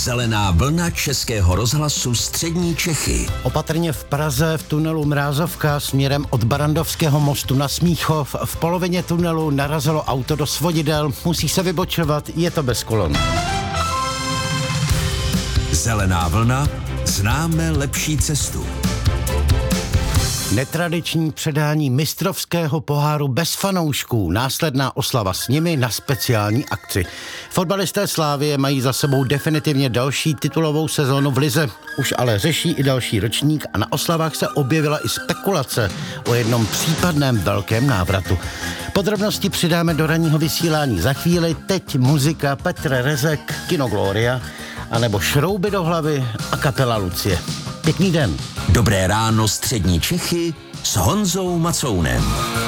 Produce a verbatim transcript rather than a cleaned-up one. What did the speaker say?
Zelená vlna Českého rozhlasu Střední Čechy. Opatrně v Praze v tunelu Mrázovka směrem od Barandovského mostu na Smíchov. V polovině tunelu narazilo auto do svodidel, musí se vybočovat, je to bez kolon. Zelená vlna, známe lepší cestu. Netradiční předání mistrovského poháru bez fanoušků, následná oslava s nimi na speciální akci. Fotbalisté Slavie mají za sebou definitivně další titulovou sezónu v lize, už ale řeší i další ročník a na oslavách se objevila i spekulace o jednom případném velkém návratu. Podrobnosti přidáme do ranního vysílání za chvíli, teď muzika Petr Rezek, Kino Gloria, anebo Šrouby do hlavy a kapela Lucie. Pěkný den. Dobré ráno Střední Čechy s Honzou Macounem.